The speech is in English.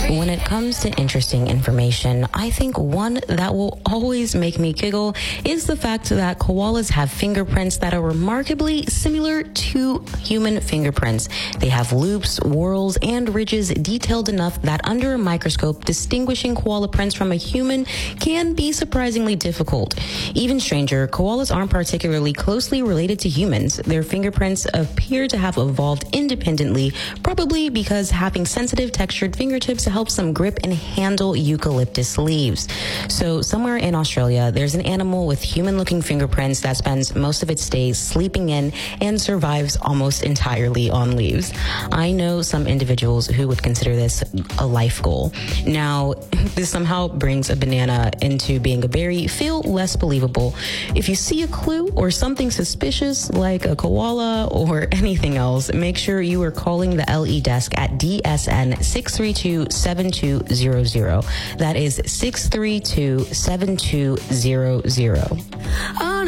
When it comes to interesting information, I think one that will always make me giggle is the fact that koalas have fingerprints that are remarkably similar to human fingerprints. They have loops, whorls, and ridges detailed enough that under a microscope, distinguishing koala prints from a human can be surprisingly difficult. Even stranger, koalas aren't particularly closely related to humans. Their fingerprints appear to have evolved independently, probably because having sensitive textured fingertips helps them grip and handle eucalyptus leaves. So somewhere in Australia, there's an animal with human-looking fingerprints that spends most of its days sleeping in and survives almost entirely on leaves. I know some individuals who would consider this a life goal. Now, this somehow brings a banana into being a berry feel less believable. If you see a clue or something suspicious like a koala or anything else, make sure you are calling the LE desk at DSN 632-7200. That is 632-7200.